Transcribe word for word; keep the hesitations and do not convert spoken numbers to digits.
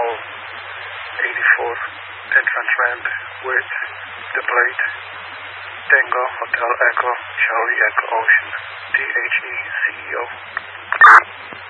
Hall eighty-four advancement with the plate Tango Hotel Echo Charlie Echo Ocean T H E C E O.